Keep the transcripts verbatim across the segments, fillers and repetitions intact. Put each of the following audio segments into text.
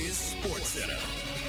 is SportsCenter.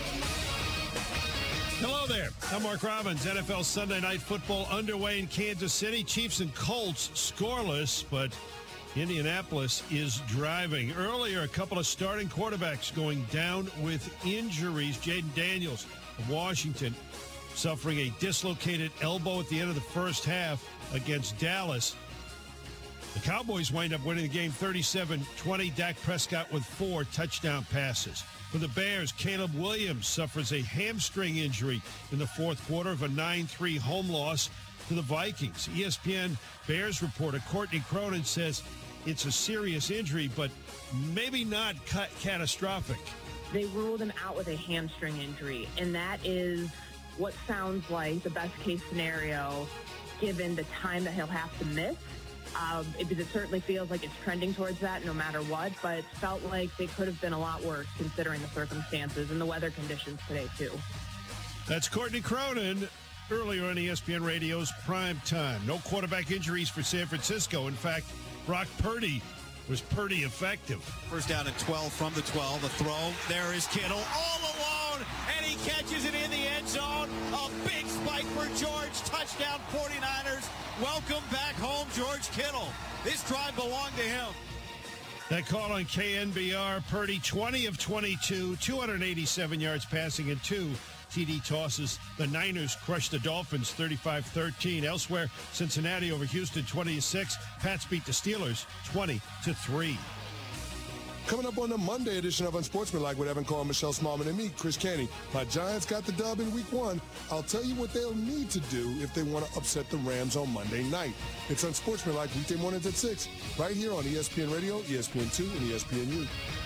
Hello there. I'm Mark Robbins. N F L Sunday Night Football underway in Kansas City. Chiefs and Colts scoreless, but Indianapolis is driving. Earlier, a couple of starting quarterbacks going down with injuries. Jaden Daniels of Washington suffering a dislocated elbow at the end of the first half against Dallas. The Cowboys wind up winning the game thirty-seven twenty. Dak Prescott with four touchdown passes. For the Bears, Caleb Williams suffers a hamstring injury in the fourth quarter of a nine three home loss to the Vikings. E S P N Bears reporter Courtney Cronin says it's a serious injury, but maybe not ca- catastrophic. They ruled him out with a hamstring injury, and that is what sounds like the best case scenario given the time that he'll have to miss. Um, it, it certainly feels like it's trending towards that no matter what, but it felt like they could have been a lot worse considering the circumstances and the weather conditions today, too. That's Courtney Cronin earlier on E S P N Radio's Prime Time. No quarterback injuries for San Francisco. In fact, Brock Purdy was pretty effective. First down and twelve from the twelve. The throw. There is Kittle all alone, and he catches it in the end zone. A big spike for George. Touchdown forty-niners. Welcome back home, George Kittle. This drive belonged to him. That call on K N B R. Purdy, twenty of twenty-two, two hundred eighty-seven yards passing and two T D tosses. The Niners crushed the Dolphins thirty-five thirteen. Elsewhere, Cincinnati over Houston twenty to six. Pats beat the Steelers twenty to three. Coming up on the Monday edition of Unsportsmanlike with Evan Cole, Michelle Smallman, and me, Chris Canty. My Giants got the dub in week one. I'll tell you what they'll need to do if they want to upset the Rams on Monday night. It's Unsportsmanlike weekday mornings at six, right here on E S P N Radio, E S P N two, and E S P N U.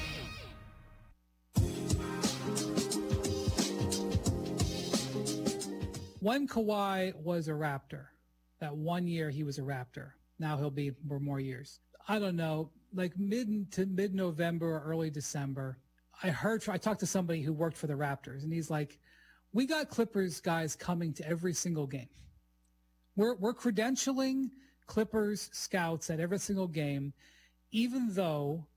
When Kawhi was a Raptor, that one year he was a Raptor. Now he'll be for more years. I don't know, like mid to mid-November or early December, I heard, I talked to somebody who worked for the Raptors, and he's like, we got Clippers guys coming to every single game. We're, we're credentialing Clippers scouts at every single game, even though